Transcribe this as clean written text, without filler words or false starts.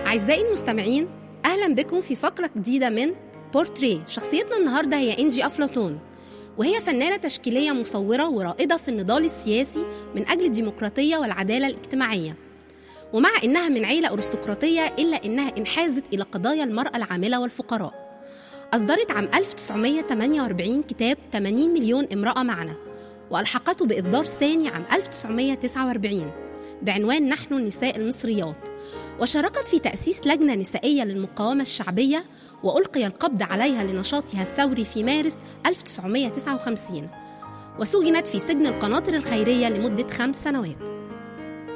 أعزائي المستمعين، أهلا بكم في فقرة جديدة من بورتريه. شخصيتنا النهاردة هي إنجي أفلاطون، وهي فنانة تشكيلية مصورة ورائدة في النضال السياسي من أجل الديمقراطية والعدالة الاجتماعية. ومع إنها من عيلة أرستقراطية إلا إنها انحازت إلى قضايا المرأة العاملة والفقراء. أصدرت عام 1948 كتاب 80 مليون امرأة معنا، وألحقته بإصدار ثاني عام 1949 بعنوان نحن النساء المصريات، وشاركت في تأسيس لجنة نسائية للمقاومة الشعبية، وألقي القبض عليها لنشاطها الثوري في مارس 1959، وسجنت في سجن القناطر الخيرية لمدة 5 سنوات.